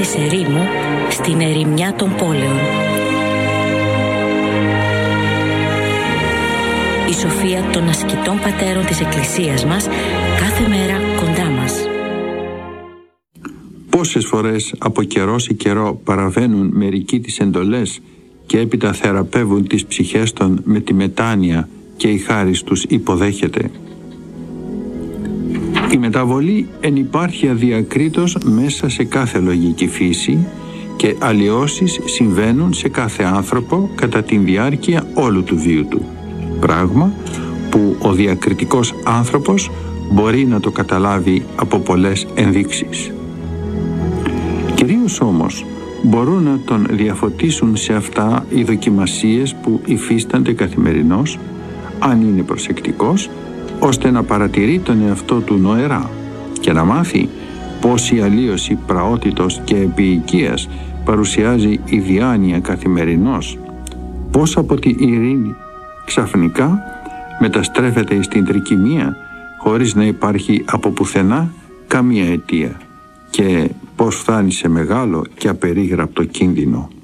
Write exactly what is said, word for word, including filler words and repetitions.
νύχτες ερήμου στην ερημιά των πόλεων. Η σοφία των ασκητών πατέρων της Εκκλησίας μας, κάθε μέρα κοντά μας. Πόσες φορές από καιρό σε καιρό παραβαίνουν μερικοί τις εντολές και έπειτα θεραπεύουν τις ψυχές των με τη μετάνοια και η χάρις τους υποδέχεται. Η μεταβολή ενυπάρχει αδιακρίτως μέσα σε κάθε λογική φύση και αλλοιώσεις συμβαίνουν σε κάθε άνθρωπο κατά τη διάρκεια όλου του βίου του. Πράγμα που ο διακριτικός άνθρωπος μπορεί να το καταλάβει από πολλές ενδείξεις. Κυρίως όμως μπορούν να τον διαφωτίσουν σε αυτά οι δοκιμασίες που υφίστανται καθημερινώς, αν είναι προσεκτικός, ώστε να παρατηρεί τον εαυτό του νοερά και να μάθει πως η αλλίωση πραότητος και επιοικίας παρουσιάζει η διάνοια καθημερινώς, πως από τη ειρήνη ξαφνικά μεταστρέφεται στην τρικυμία χωρίς να υπάρχει από πουθενά καμία αιτία και πως φτάνει σε μεγάλο και απερίγραπτο κίνδυνο.